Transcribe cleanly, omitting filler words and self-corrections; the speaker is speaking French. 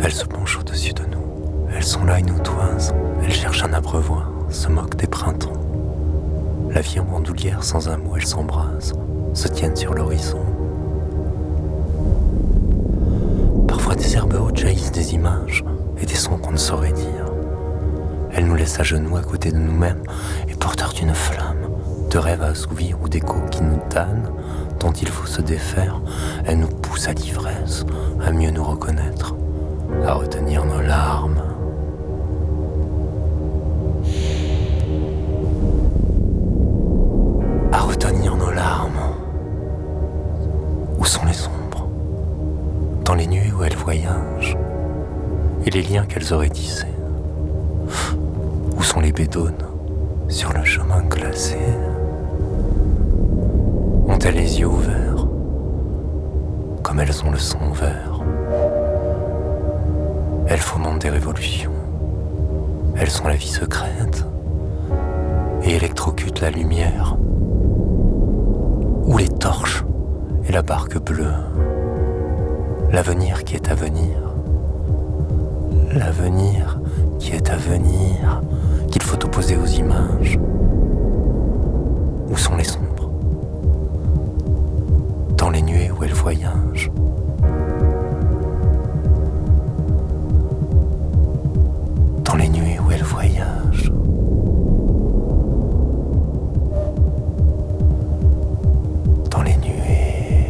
Elles se penchent au-dessus de nous, elles sont là et nous toisent, elles cherchent un abreuvoir, se moquent des printemps. La vie en bandoulière, sans un mot, elles s'embrasent, se tiennent sur l'horizon. Parfois des herbes hautes jaillissent des images et des sons qu'on ne saurait dire. Elles nous laissent à genoux à côté de nous-mêmes et porteurs d'une flamme, de rêves assouvis ou d'échos qui nous tannent, dont il faut se défaire. Elles nous poussent à l'ivresse, à mieux nous reconnaître, à retenir nos larmes. À retenir nos larmes. Où sont les ombres? Dans les nuées où elles voyagent et les liens qu'elles auraient tissés. Où sont les bédounes sur le chemin glacé? Ont-elles les yeux ouverts comme elles ont le sang vert? Elles fomentent des révolutions. Elles sont la vie secrète et électrocutent la lumière. Ou les torches et la barque bleue. L'avenir qui est à venir. L'avenir qui est à venir, qu'il faut opposer aux images.